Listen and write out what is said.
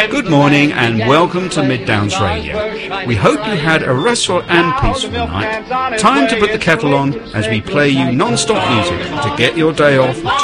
Good morning and welcome to Mid-Downs Radio. We hope you had a restful and peaceful night. Time to put the kettle on as we play you non-stop music to get your day off